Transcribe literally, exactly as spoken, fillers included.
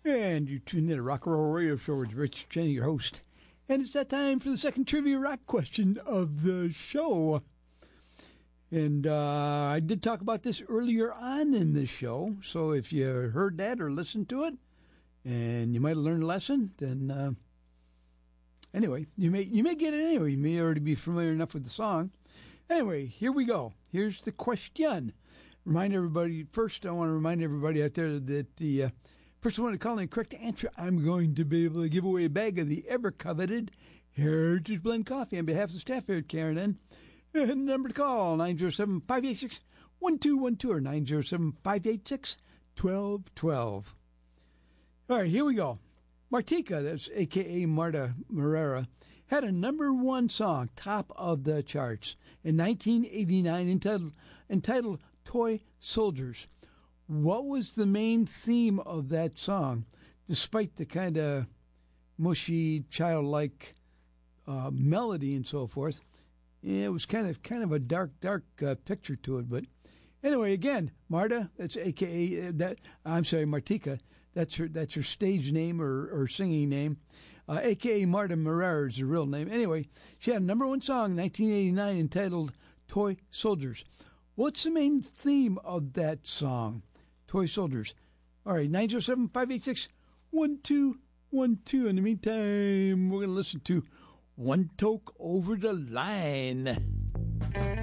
And you tune in to Rock and Roll Radio Show with Rich Cheney, your host. And it's that time for the second trivia rock question of the show. And uh, I did talk about this earlier on in the show. So if you heard that or listened to it, and you might have learned a lesson, then uh, anyway, you may you may get it anyway. You may already be familiar enough with the song. Anyway, here we go. Here's the question. Remind everybody, first I want to remind everybody out there that the uh, person one to call in the correct answer, I'm going to be able to give away a bag of the ever-coveted Heritage Blend Coffee on behalf of the staff here at K R N N. And the number to call, nine oh seven, five eight six, one two one two or nine oh seven, five eight six, one two one two. All right, here we go. Martika, that's a k a. Marta Marrera, had a number one song, top of the charts, in nineteen eighty-nine entitled, entitled Toy Soldiers. What was the main theme of that song, despite the kind of mushy, childlike uh, melody and so forth? Yeah, it was kind of kind of a dark, dark uh, picture to it. But anyway, again, Marta, that's A K A that. I'm sorry, Martika. That's her. That's her stage name or, or singing name. Uh, A K A Marta Marrera is her real name. Anyway, she had a number one song in nineteen eighty-nine entitled "Toy Soldiers." What's the main theme of that song? Toy Soldiers. All right, nine oh seven, five eight six, one two one two. In the meantime, we're going to listen to One Toke Over the Line.